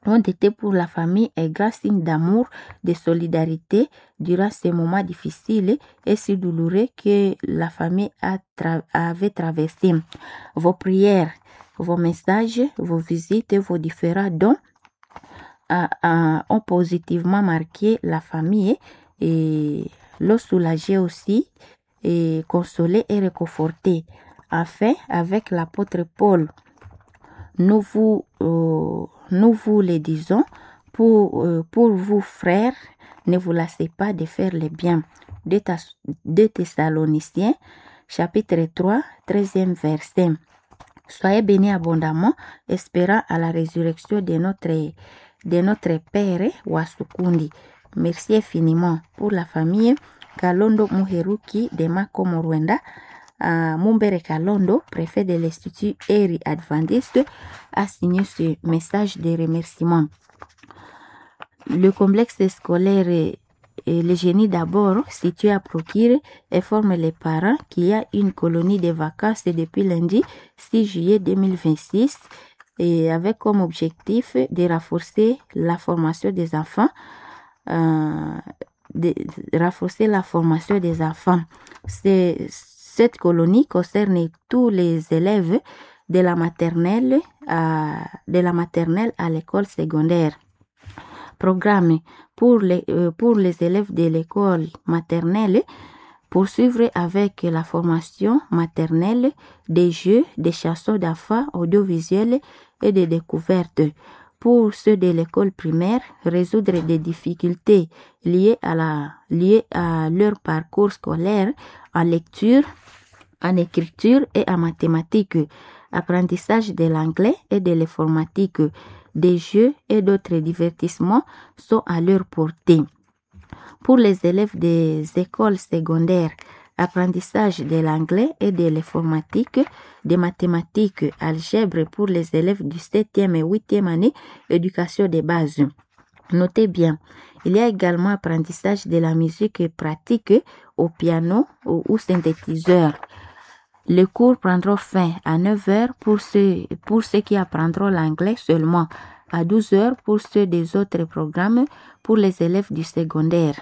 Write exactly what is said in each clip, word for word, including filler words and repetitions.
ont été pour la famille un grand signe d'amour, de solidarité durant ces moments difficiles et si douloureux que la famille a tra- avait traversé. Vos prières, vos messages, vos visites, vos différents dons a- a- ont positivement marqué la famille et l'ont soulagé aussi et consolé et réconforté. Enfin, avec l'apôtre Paul, nous vous, euh, nous vous le disons, pour, euh, pour vous frères, ne vous lassez pas de faire le bien. deux Thessaloniciens, chapitre trois, treizième verset. Soyez bénis abondamment, espérant à la résurrection de notre, de notre Père Wasukundi. Merci infiniment pour la famille Kalondo Muheruki de Makomo Rwanda. Uh, Mumbere Kalondo, préfet de l'Institut Eri Adventiste, a signé ce message de remerciement. Le complexe scolaire et, et le génie d'abord, situé à Prokire, informe les parents qu'il y a une colonie de vacances depuis lundi six juillet deux mille vingt-six et avec comme objectif de renforcer la formation des enfants, euh, de, de renforcer la formation des enfants. C'est Cette colonie concerne tous les élèves de la maternelle à, de la maternelle à l'école secondaire. Programme pour les, euh, pour les élèves de l'école maternelle, poursuivre avec la formation maternelle des jeux, des chansons d'enfants audiovisuelles et des découvertes. Pour ceux de l'école primaire, résoudre des difficultés liées à, la, liées à leur parcours scolaire en lecture, en écriture et en mathématiques, apprentissage de l'anglais et de l'informatique, des jeux et d'autres divertissements sont à leur portée. Pour les élèves des écoles secondaires, apprentissage de l'anglais et de l'informatique, des mathématiques, algèbre pour les élèves du septième et huitième année, éducation de base. Notez bien, il y a également apprentissage de la musique pratique au piano ou au synthétiseur. Les cours prendront fin à neuf heures pour ceux, pour ceux qui apprendront l'anglais seulement, à douze heures pour ceux des autres programmes pour les élèves du secondaire,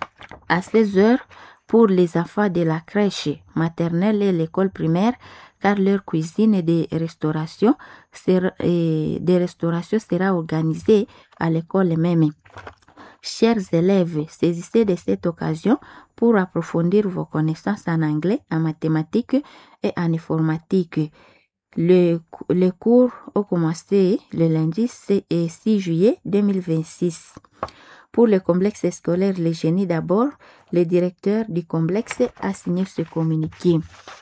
à seize heures pour les enfants de la crèche maternelle et l'école primaire, car leur cuisine de restauration sera, de restauration sera organisée à l'école même. Chers élèves, saisissez de cette occasion pour approfondir vos connaissances en anglais, en mathématiques et en informatique. Le, le cours a commencé le lundi six juillet deux mille vingt-six. Pour le complexe scolaire Le Génie d'abord, le directeur du complexe a signé ce communiqué.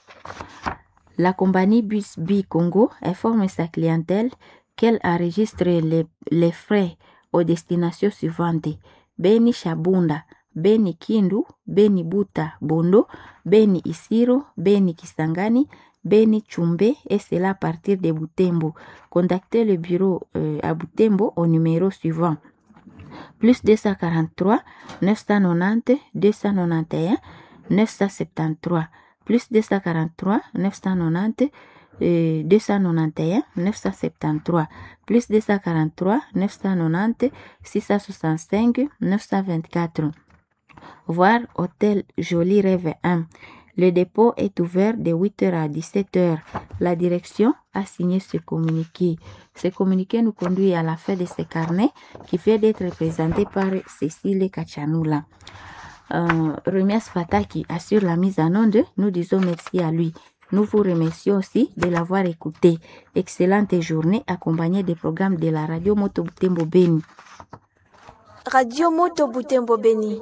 La compagnie Bus B Congo informe sa clientèle qu'elle enregistre les, les frais aux destinations suivantes: Beni Shabunda, Beni Kindu, Beni Buta Bondo, Beni Isiro, Beni Kisangani, Beni Chumbe, et cela à partir de Butembo. Contactez le bureau euh, à Butembo au numéro suivant: plus deux cent quarante-trois, neuf cent quatre-vingt-dix, deux cent quatre-vingt-onze, neuf cent soixante-treize, plus deux cent quarante-trois, neuf cent quatre-vingt-dix, euh, deux cent quatre-vingt-onze, neuf cent soixante-treize, plus deux cent quarante-trois, neuf cent quatre-vingt-dix, six cent soixante-cinq, neuf cent vingt-quatre. Voir Hôtel Joli Rêve un. Le dépôt est ouvert de huit heures à dix-sept heures. La direction a signé ce communiqué. Ce communiqué nous conduit à la fin de ce carnet qui vient d'être présenté par Cécile Kachanula. Euh, Remias Fataki assure la mise en onde. Nous disons merci à lui. Nous vous remercions aussi de l'avoir écouté. Excellente journée accompagnée des programmes de la radio Moto Butembo Beni. Radio Moto Butembo Beni.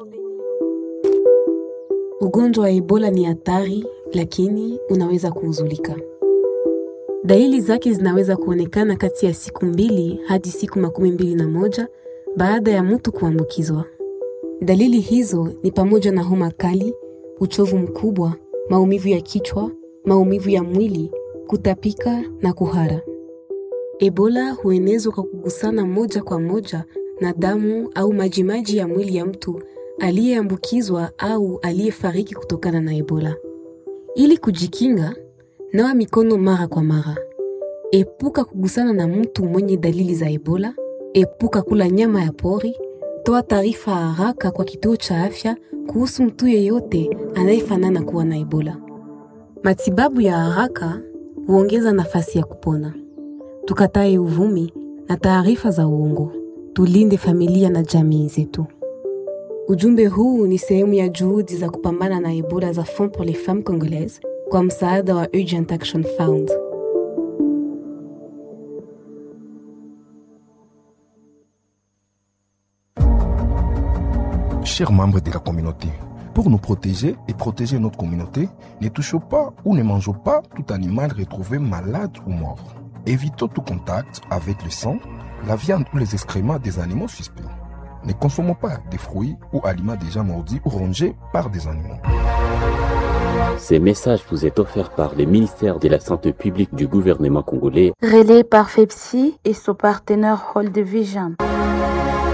Ugonjwa wa Ebola ni hatari, lakini unaweza kuuzulika. Dalili zake zinaweza kuonekana kati ya siku mbili hadi siku makumi mbili na moja baada ya mtu kuambukizwa. Dalili hizo ni pamoja na homa kali, uchovu mkubwa, maumivu ya kichwa, maumivu ya mwili, kutapika na kuhara. Ebola huenezwa kwa kugusana moja kwa moja na damu au majimaji ya mwili ya mtu aliyeambukizwa au aliyefariki kutokana na Ebola. Ili kujikinga, nawa mikono mara kwa mara. Epuka kugusana na mtu mwenye dalili za Ebola. Epuka kula nyama ya pori. Toa taarifa haraka kwa kituo cha afya kuhusu mtu yeyote anayefanana kuwa na Ebola. Matibabu ya haraka huongeza nafasi ya kupona. Tukatae uvumi na taarifa za uongo. Tulinde familia na jamii zetu. Ujumbe huu ni sehemu ya juhudi za kupambana na Ebola za Fonds pour les Femmes Congolaises kwa msaada wa Urgent Action Fund. Chers membres de la communauté, pour nous protéger et protéger notre communauté, ne touchons pas ou ne mangeons pas tout animal retrouvé malade ou mort. Évitons tout contact avec le sang, la viande ou les excréments des animaux suspects. Ne consommons pas des fruits ou aliments déjà mordus ou rongés par des animaux. Ces messages vous est offerts par le ministère de la Santé publique du gouvernement congolais, relayé par FEPSI et son partenaire Hold Vision.